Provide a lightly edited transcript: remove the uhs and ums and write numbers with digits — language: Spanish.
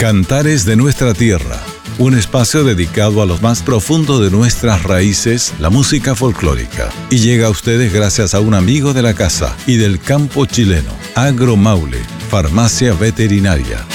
Cantares de nuestra tierra, un espacio dedicado a lo más profundo de nuestras raíces, la música folclórica. Y llega a ustedes gracias a un amigo de la casa y del campo chileno, Agromaule, farmacia veterinaria.